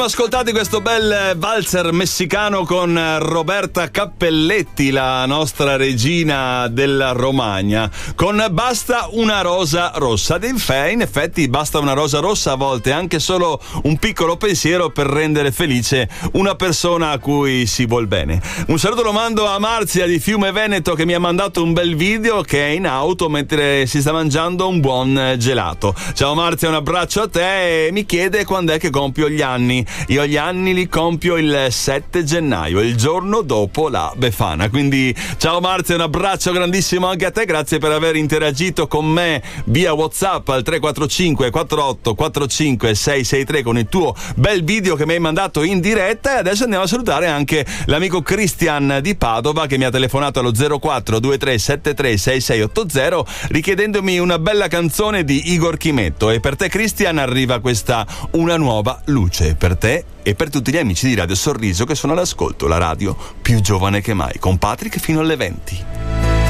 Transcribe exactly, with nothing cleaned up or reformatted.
Ascoltate questo bel valzer messicano con Roberta Cappelletti, la nostra regina della Romagna, con Basta una rosa rossa. In effetti basta una rosa rossa, a volte anche solo un piccolo pensiero per rendere felice una persona a cui si vuol bene. Un saluto lo mando a Marzia di Fiume Veneto, che mi ha mandato un bel video che è in auto mentre si sta mangiando un buon gelato. Ciao Marzia, un abbraccio a te, e mi chiede quando è che compio gli anni. Io gli anni li compio il sette gennaio, il giorno dopo la Befana. Quindi ciao Marzia, un abbraccio grandissimo anche a te, grazie per aver interagito con me via WhatsApp al tre quattro cinque quattro otto quattro cinque sei sei tre con il tuo bel video che mi hai mandato in diretta. E adesso andiamo a salutare anche l'amico Christian di Padova, che mi ha telefonato allo zero quattro due tre sette tre sei sei otto zero richiedendomi una bella canzone di Igor Chimetto. E per te Christian arriva questa Una nuova luce, per te e per tutti gli amici di Radio Sorriso che sono all'ascolto, la radio più giovane che mai, con Patrick fino alle venti.